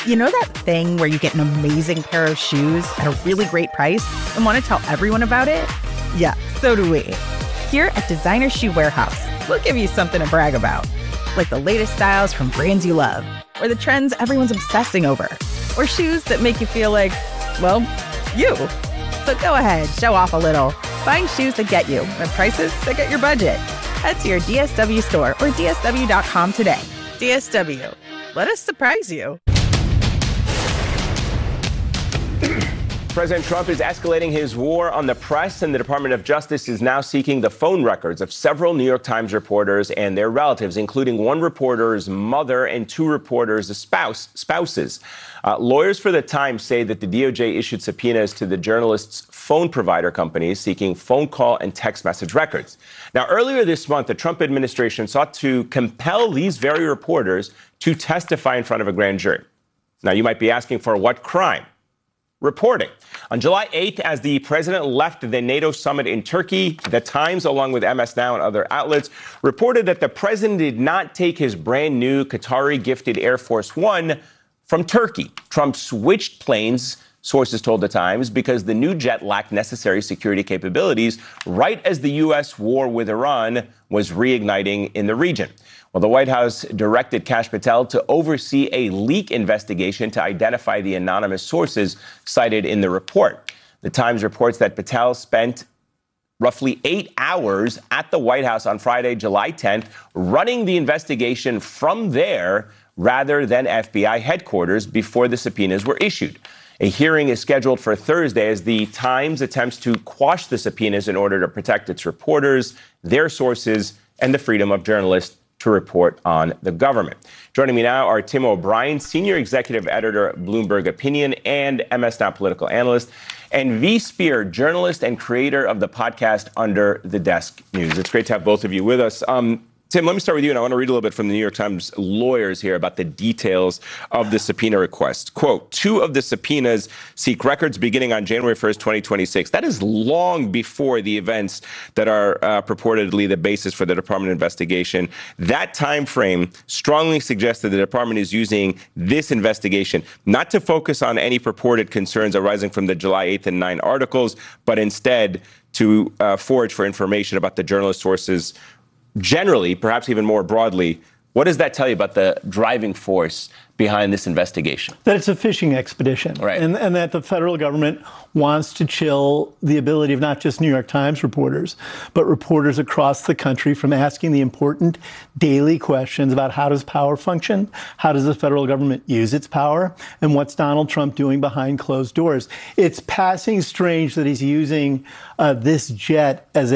You know that thing where you get an amazing pair of shoes at a really great price and want to tell everyone about it? Yeah, so do we. Here at Designer Shoe Warehouse, we'll give you something to brag about, like the latest styles from brands you love, or the trends everyone's obsessing over, or shoes that make you feel like, well, you. So go ahead, show off a little. Find shoes that get you at prices that get your budget. Head to your DSW store or DSW.com today. DSW, let us surprise you. President Trump is escalating his war on the press, and the Department of Justice is now seeking the phone records of several New York Times reporters and their relatives, including one reporter's mother and two reporters' spouses. Lawyers for the Times say that the DOJ issued subpoenas to the journalists' phone provider companies seeking phone call and text message records. Now, earlier this month, the Trump administration sought to compel these very reporters to testify in front of a grand jury. Now, you might be asking, for what crime? Reporting. On July 8th, as the president left the NATO summit in Turkey, the Times, along with MS Now and other outlets, reported that the president did not take his brand new Qatari-gifted Air Force One from Turkey. Trump switched planes, sources told the Times, because the new jet lacked necessary security capabilities right as the U.S. war with Iran was reigniting in the region. Well, the White House directed Kash Patel to oversee a leak investigation to identify the anonymous sources cited in the report. The Times reports that Patel spent roughly 8 hours at the White House on Friday, July 10th, running the investigation from there rather than FBI headquarters before the subpoenas were issued. A hearing is scheduled for Thursday as the Times attempts to quash the subpoenas in order to protect its reporters, their sources, and the freedom of journalists to report on the government. Joining me now are Tim O'Brien, Senior Executive Editor, Bloomberg Opinion, and MS Now political analyst, and V. Spear, journalist and creator of the podcast Under the Desk News. It's great to have both of you with us. Tim, let me start with you, and I want to read a little bit from the New York Times lawyers here about the details of the subpoena request. Quote, 2 of the subpoenas seek records beginning on January 1st, 2026. That is long before the events that are purportedly the basis for the department investigation. That time frame strongly suggests that the department is using this investigation not to focus on any purported concerns arising from the July 8th and 9 articles, but instead to forage for information about the journalist sources generally, perhaps even more broadly. What does that tell you about the driving force behind this investigation? That it's a fishing expedition, right? And that the federal government wants to chill the ability of not just New York Times reporters, but reporters across the country from asking the important daily questions about how does power function, how does the federal government use its power, and what's Donald Trump doing behind closed doors. It's passing strange that he's using this jet as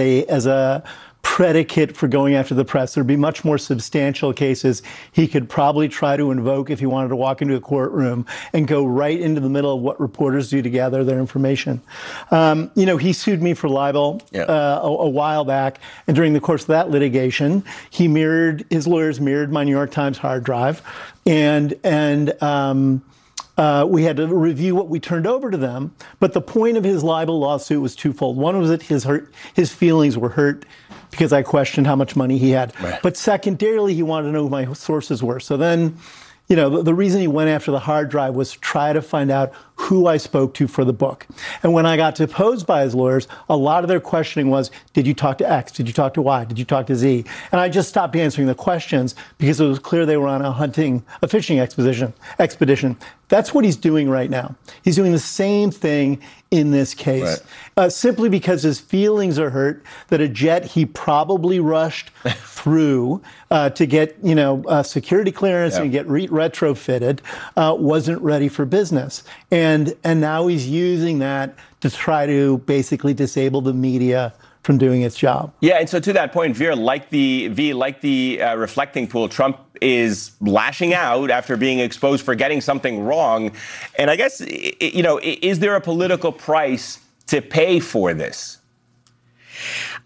a predicate for going after the press. There'd be much more substantial cases he could probably try to invoke if he wanted to walk into a courtroom and go right into the middle of what reporters do to gather their information. He sued me for libel a while back, and during the course of that litigation, his lawyers mirrored my New York Times hard drive, and we had to review what we turned over to them. But the point of his libel lawsuit was twofold. One was that his feelings were hurt because I questioned how much money he had. Right. But secondarily, he wanted to know who my sources were. So then, the reason he went after the hard drive was to try to find out who I spoke to for the book. And when I got deposed by his lawyers, a lot of their questioning was, did you talk to X? Did you talk to Y? Did you talk to Z? And I just stopped answering the questions because it was clear they were on a fishing expedition. That's what he's doing right now. He's doing the same thing in this case, simply because his feelings are hurt that a jet he probably rushed through to get, security clearance and get retrofitted wasn't ready for business. And now he's using that to try to basically disable the media from doing its job. Yeah, and so to that point, Veer, like the reflecting pool, Trump is lashing out after being exposed for getting something wrong. And I guess, is there a political price to pay for this?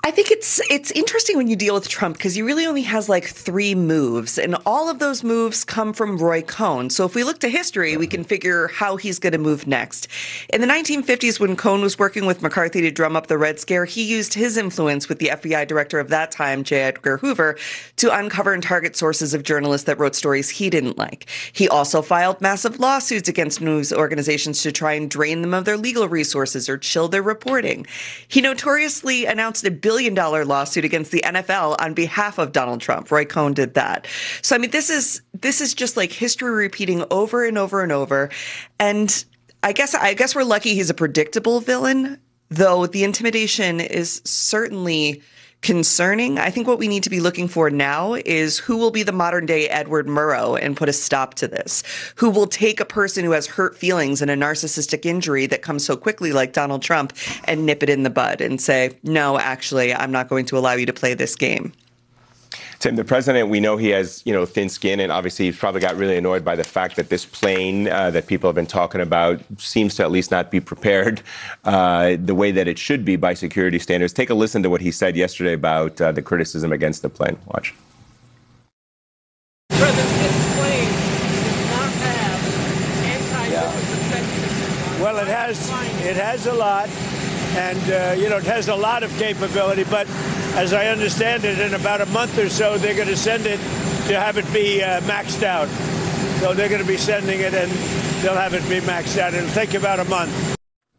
I think it's interesting when you deal with Trump because he really only has like 3 moves, and all of those moves come from Roy Cohn. So if we look to history, we can figure how he's going to move next. In the 1950s, when Cohn was working with McCarthy to drum up the Red Scare, he used his influence with the FBI director of that time, J. Edgar Hoover, to uncover and target sources of journalists that wrote stories he didn't like. He also filed massive lawsuits against news organizations to try and drain them of their legal resources or chill their reporting. He notoriously announced a $1 billion lawsuit against the NFL on behalf of Donald Trump. Roy Cohn did that. So, I mean, this is just like history repeating over and over and over. And I guess we're lucky he's a predictable villain, though the intimidation is certainly concerning. I think what we need to be looking for now is who will be the modern day Edward Murrow and put a stop to this, who will take a person who has hurt feelings and a narcissistic injury that comes so quickly like Donald Trump and nip it in the bud and say, no, actually, I'm not going to allow you to play this game. Tim, the president, we know he has, thin skin, and obviously he's probably got really annoyed by the fact that this plane that people have been talking about seems to at least not be prepared the way that it should be by security standards. Take a listen to what he said yesterday about the criticism against the plane. Watch. President, this plane does not have anti-missile defense systems. Well, it has a lot, and it has a lot of capability, but as I understand it, in about a month or so, they're going to send it to have it be maxed out. So they're going to be sending it, and they'll have it be maxed out. It'll take about a month.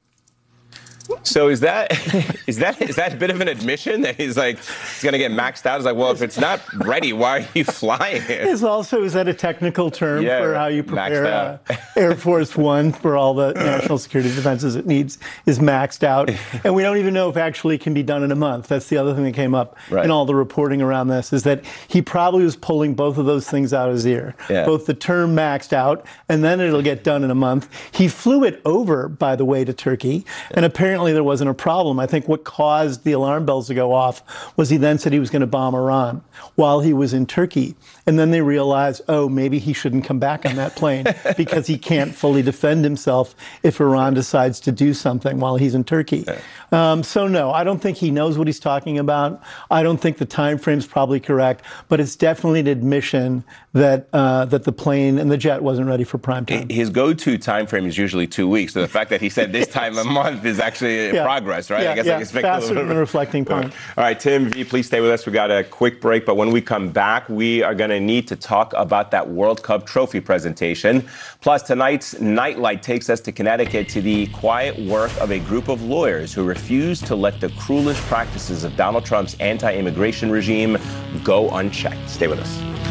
So is that a bit of an admission that he's like, it's going to get maxed out? It's like, well, if it's not ready, why are you flying it? Is that a technical term for how you prepare Air Force One for all the national security defenses it needs is maxed out? And we don't even know if actually it can be done in a month. That's the other thing that came up in all the reporting around this, is that he probably was pulling both of those things out of his ear. Yeah. Both the term maxed out, and then it'll get done in a month. He flew it over, by the way, to Turkey, and apparently there wasn't a problem. I think what caused the alarm bells to go off was he then said he was going to bomb Iran while he was in Turkey. And then they realized, oh, maybe he shouldn't come back on that plane because he can't fully defend himself if Iran decides to do something while he's in Turkey. So no, I don't think he knows what he's talking about. I don't think the time frame's probably correct, but it's definitely an admission that that the plane and the jet wasn't ready for prime time. His go-to time frame is usually 2 weeks. So the fact that he said this time a month is actually progress, right? I guess I can speak faster than a reflecting point. All right, Tim V, please stay with us. We got a quick break, but when we come back, we are going to need to talk about that World Cup trophy presentation. Plus, tonight's Nightlight takes us to Connecticut to the quiet work of a group of lawyers who refuse to let the cruelest practices of Donald Trump's anti-immigration regime go unchecked. Stay with us.